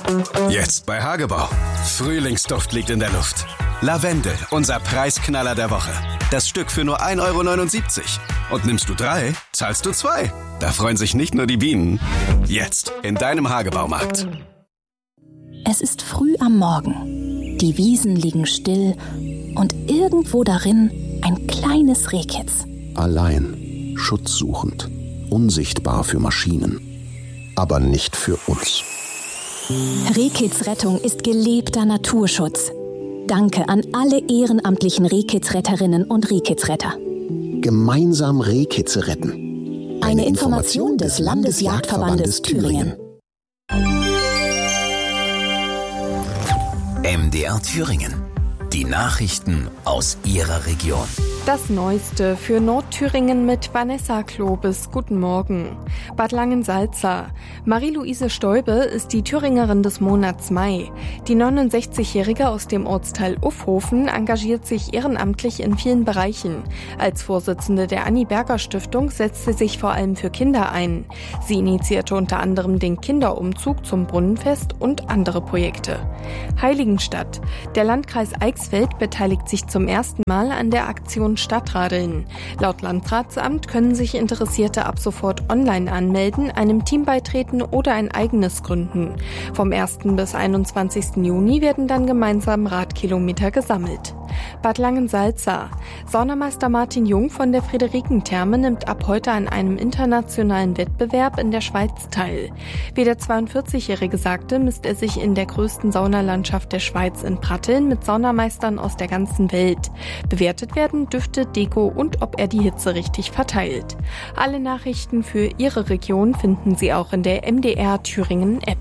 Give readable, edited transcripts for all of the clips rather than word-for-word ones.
Jetzt bei Hagebau. Frühlingsduft liegt in der Luft. Lavendel, unser Preisknaller der Woche. Das Stück für nur 1,79 €. Und nimmst du 3, zahlst du 2. Da freuen sich nicht nur die Bienen. Jetzt in deinem Hagebaumarkt. Es ist früh am Morgen. Die Wiesen liegen still und irgendwo darin ein kleines Rehkitz. Allein, schutzsuchend, unsichtbar für Maschinen, aber nicht für uns. Rehkitzrettung ist gelebter Naturschutz. Danke an alle ehrenamtlichen Rehkitzretterinnen und Rehkitzretter. Gemeinsam Rehkitze retten. Eine Information des Landesjagdverbandes Thüringen. MDR Thüringen. Die Nachrichten aus Ihrer Region. Das Neueste für Nordthüringen mit Vanessa Klobes. Guten Morgen. Bad Langensalza. Marie-Louise Stäube ist die Thüringerin des Monats Mai. Die 69-Jährige aus dem Ortsteil Uffhofen engagiert sich ehrenamtlich in vielen Bereichen. Als Vorsitzende der Anni Berger Stiftung setzt sie sich vor allem für Kinder ein. Sie initiierte unter anderem den Kinderumzug zum Brunnenfest und andere Projekte. Heiligenstadt. Der Landkreis Eichsfeld beteiligt sich zum ersten Mal an der Aktion Stadtradeln. Laut Landratsamt können sich Interessierte ab sofort online anmelden, einem Team beitreten oder ein eigenes gründen. Vom 1. bis 21. Juni werden dann gemeinsam Radkilometer gesammelt. Bad Langensalza. Saunameister Martin Jung von der Friederikentherme nimmt ab heute an einem internationalen Wettbewerb in der Schweiz teil. Wie der 42-Jährige sagte, misst er sich in der größten Saunalandschaft der Schweiz in Pratteln mit Saunameistern aus der ganzen Welt. Bewertet werden Düfte, Deko und ob er die Hitze richtig verteilt. Alle Nachrichten für Ihre Region finden Sie auch in der MDR Thüringen App.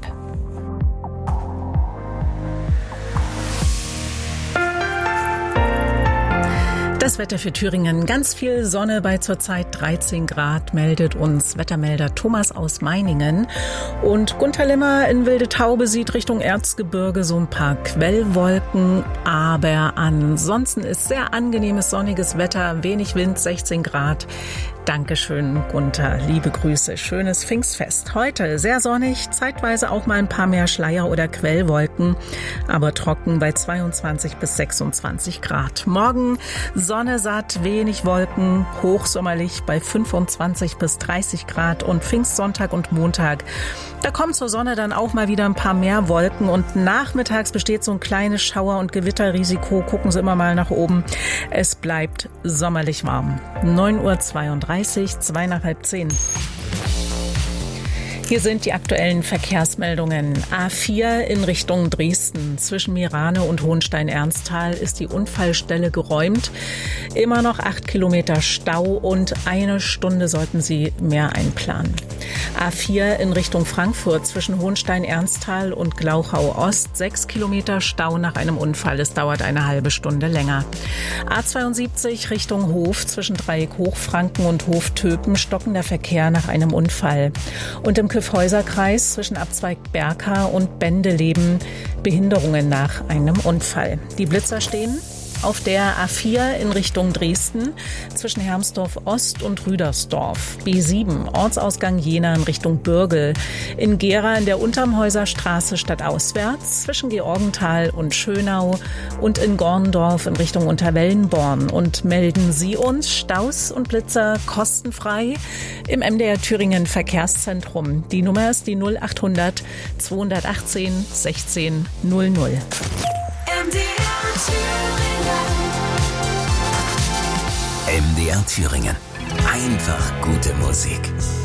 Das Wetter für Thüringen. Ganz viel Sonne bei zurzeit 13 Grad, meldet uns Wettermelder Thomas aus Meiningen. Und Gunter Limmer in Wilde Taube sieht Richtung Erzgebirge so ein paar Quellwolken. Aber ansonsten ist sehr angenehmes sonniges Wetter, wenig Wind, 16 Grad. Dankeschön, Gunther. Liebe Grüße. Schönes Pfingstfest. Heute sehr sonnig, zeitweise auch mal ein paar mehr Schleier- oder Quellwolken, aber trocken bei 22 bis 26 Grad. Morgen Sonne satt, wenig Wolken, hochsommerlich bei 25 bis 30 Grad und Pfingstsonntag und Montag. Da kommt zur Sonne dann auch mal wieder ein paar mehr Wolken und nachmittags besteht so ein kleines Schauer- und Gewitterrisiko. Gucken Sie immer mal nach oben. Es bleibt sommerlich warm. 9:32 Uhr, 2 nach halb 10. Hier sind die aktuellen Verkehrsmeldungen. A4 in Richtung Dresden. Zwischen Mirane und Hohenstein-Ernsthal ist die Unfallstelle geräumt. Immer noch 8 Kilometer Stau und 1 Stunde sollten Sie mehr einplanen. A4 in Richtung Frankfurt zwischen Hohenstein-Ernsthal und Glauchau-Ost. 6 Kilometer Stau nach einem Unfall. Es dauert eine halbe Stunde länger. A72 Richtung Hof zwischen Dreieck Hochfranken und Hof Töpen stockender Verkehr nach einem Unfall. Und im Kyffhäuser-Kreis zwischen Abzweig Berka und Bendeleben Behinderungen nach einem Unfall. Die Blitzer stehen auf der A4 in Richtung Dresden zwischen Hermsdorf Ost und Rüdersdorf. B7 Ortsausgang Jena in Richtung Bürgel. In Gera in der Untermhäuser Straße stadtauswärts zwischen Georgenthal und Schönau und in Gorndorf in Richtung Unterwellenborn. Und melden Sie uns Staus und Blitzer kostenfrei im MDR Thüringen Verkehrszentrum. Die Nummer ist die 0800 218 16 00. MDR Thüringen. Einfach gute Musik.